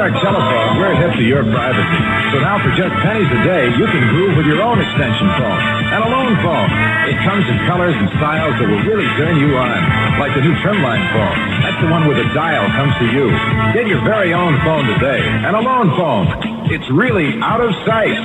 York Telephone, we're hip to your privacy. So now for just pennies a day, you can groove with your own extension phone. And a loan phone. It comes in colors and styles that will really turn you on. Like the new Trimline phone. That's the one where the dial comes to you. Get your very own phone today. And a loan phone. It's really out of sight.